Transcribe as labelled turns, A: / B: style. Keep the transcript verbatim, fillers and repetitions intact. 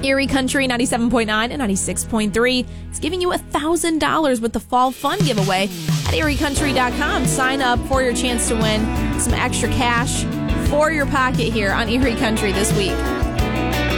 A: Erie Country ninety-seven point nine and ninety-six point three is giving you one thousand dollars with the Fall Fun giveaway at erie country dot com. Sign up for your chance to win some extra cash for your pocket here on Erie Country this week.